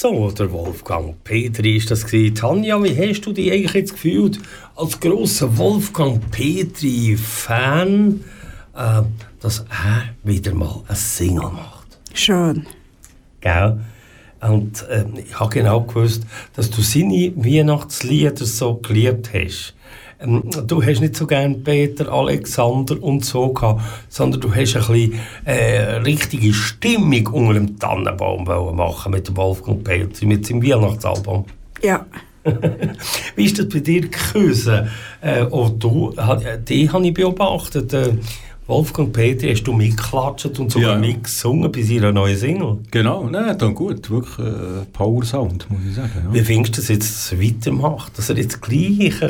So, der Wolfgang Petri ist das gewesen. Tanja, wie hast du dich eigentlich jetzt gefühlt als grosser Wolfgang Petri-Fan, dass er wieder mal ein Single macht? Schön. Gell? Und ich habe genau gewusst, dass du seine Weihnachtslieder so geliebt hast. Du hast nicht so gerne Peter, Alexander und so gehabt, sondern du hast ein bisschen richtige Stimmung unter dem Tannenbaum machen mit dem Wolfgang Petri, mit seinem Weihnachtsalbum. Ja. Wie ist das bei dir gewesen? Die habe ich beobachtet. Wolfgang Petri, hast du mitgeklatscht und sogar mitgesungen bei seiner neuen Single? Genau, nein, dann gut. Wirklich Power Sound, muss ich sagen. Ja. Wie findest du das jetzt, dass er weitermacht? Dass er jetzt gleich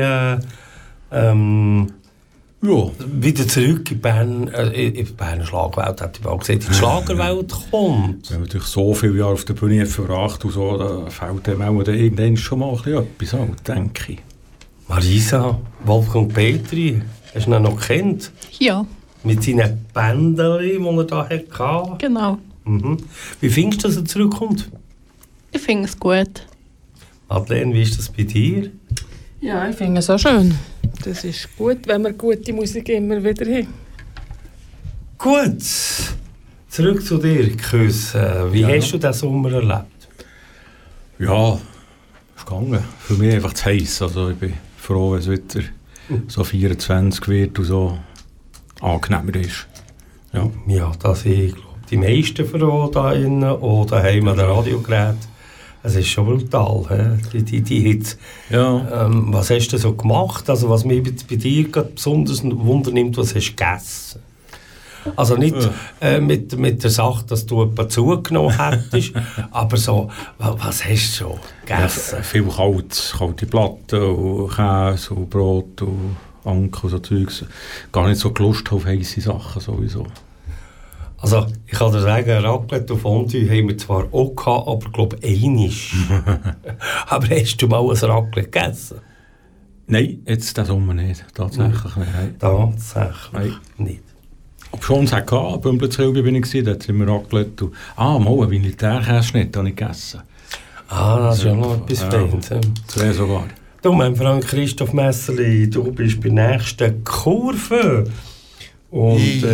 ein bisschen wieder zurück in Bern, in die Berner Schlagwelt, hat ich mal gesagt, in die Schlagerwelt kommt? Wenn man natürlich so viele Jahre auf der Bühne verbracht und so, da fällt dem auch irgendwann schon mal etwas an, denke ich. Marisa, Wolfgang Petri, hast du ihn noch gekannt? Ja. Mit seinen Bändchen, die er da hatte? Genau. Mhm. Wie findest du, dass er zurückkommt? Ich finde es gut. Madeleine, wie ist das bei dir? Ja, ich finde es auch schön. Das ist gut, wenn wir gute Musik immer wieder haben. Gut. Zurück zu dir, Küss. Wie hast du diesen Sommer erlebt? Ja, ist gegangen. Für mich einfach zu heiß. Also ich bin froh, wenn es wieder so 24 wird und so angenehmer ist. Ja, ja, das ich glaube, die meisten froh da innen oder daheim an den Radiogerät. Es ist schon brutal, die Hitze. Ja. Was hast du so gemacht? Also was mich bei dir besonders wundernimmt, was hast du gegessen? Also nicht mit der Sache, dass du etwas zugenommen hättest, aber so, was hast du so gegessen? Ja, viel kalte Platten und Käse und Brot und Anke und so Zeugs. Gar nicht so Lust auf heisse Sachen sowieso. Also ich kann dir sagen, Raclette und Fondue haben wir zwar auch gehabt, aber ich glaube einisch. Aber hast du mal ein Raclette gegessen? Nein, jetzt diesen Sommer nicht. Tatsächlich nicht. Tatsächlich nicht. Ob schon es hatte, beim Blitzkilbe bin ich, da sind wir Raclette und... mal ein Militärkäseschnitt habe ich gegessen. Das ist ja noch etwas Feines. Zwei sogar. Du, mein Freund Christoph Messerli, du bist bei der nächsten Kurve. Und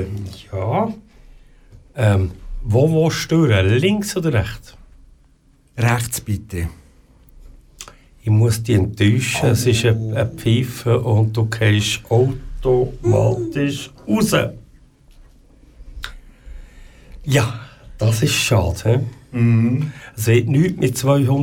wo willst du durch? Links oder rechts? Rechts bitte. Ich muss dich enttäuschen, es ist eine Pfeife und du gehst automatisch raus. Ja, das ist schade. Es wird nichts mit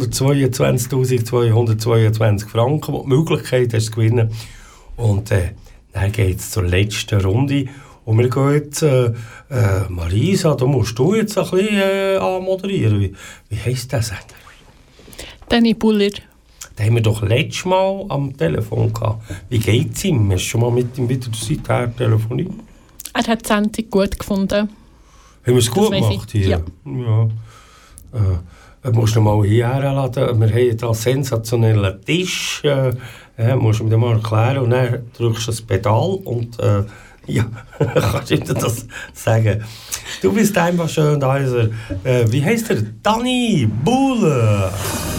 222.222 Franken, wo die Möglichkeit hast zu gewinnen. Und dann geht es zur letzten Runde. Und wir gehen jetzt, Marisa, da musst du jetzt ein bisschen anmoderieren. Wie heisst der Sänger? Danny Buller. Den haben wir doch letztes Mal am Telefon gehabt. Wie geht's ihm? Hast du schon mal mit ihm wieder seither telefoniert? Er hat die Sendung gut gefunden. Haben wir es gut gemacht hier? Ja. Musst du mal hierher laden. Wir haben hier einen sensationellen Tisch. Musst du mir mal erklären. Und dann drückst du das Pedal und kannst du ihm das sagen. Du bist einfach schön, wie heisst der? Danny Buller.